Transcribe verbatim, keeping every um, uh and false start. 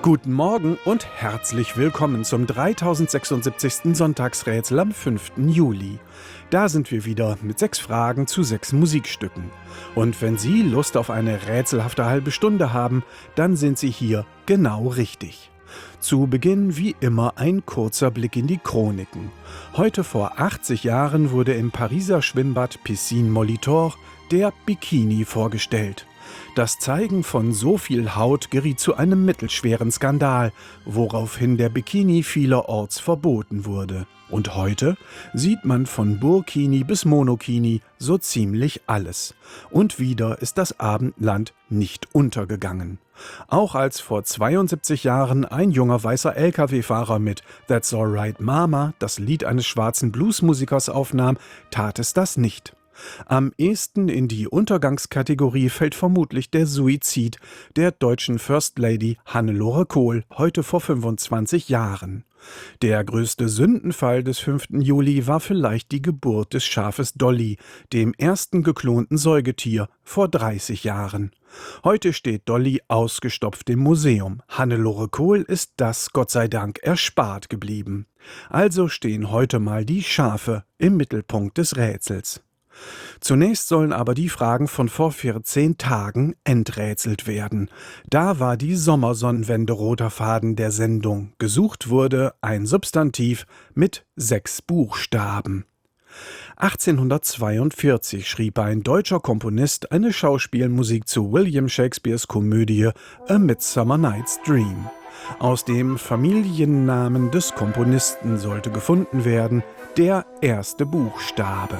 Guten Morgen und herzlich willkommen zum dreitausendsechsundsiebzigsten Sonntagsrätsel am fünften Juli. Da sind wir wieder mit sechs Fragen zu sechs Musikstücken. Und wenn Sie Lust auf eine rätselhafte halbe Stunde haben, dann sind Sie hier genau richtig. Zu Beginn wie immer ein kurzer Blick in die Chroniken. Heute vor achtzig Jahren wurde im Pariser Schwimmbad Piscine Molitor der Bikini vorgestellt. Das Zeigen von so viel Haut geriet zu einem mittelschweren Skandal, woraufhin der Bikini vielerorts verboten wurde. Und heute sieht man von Burkini bis Monokini so ziemlich alles. Und wieder ist das Abendland nicht untergegangen. Auch als vor zweiundsiebzig Jahren ein junger weißer L K W-Fahrer mit That's Alright Mama das Lied eines schwarzen Bluesmusikers aufnahm, tat es das nicht. Am ehesten in die Untergangskategorie fällt vermutlich der Suizid der deutschen First Lady Hannelore Kohl, heute vor fünfundzwanzig Jahren. Der größte Sündenfall des fünften Juli war vielleicht die Geburt des Schafes Dolly, dem ersten geklonten Säugetier, vor dreißig Jahren. Heute steht Dolly ausgestopft im Museum. Hannelore Kohl ist das Gott sei Dank erspart geblieben. Also stehen heute mal die Schafe im Mittelpunkt des Rätsels. Zunächst sollen aber die Fragen von vor vierzehn Tagen enträtselt werden. Da war die Sommersonnenwende roter Faden der Sendung. Gesucht wurde ein Substantiv mit sechs Buchstaben. achtzehnhundertzweiundvierzig schrieb ein deutscher Komponist eine Schauspielmusik zu William Shakespeares Komödie A Midsummer Night's Dream. Aus dem Familiennamen des Komponisten sollte gefunden werden der erste Buchstabe.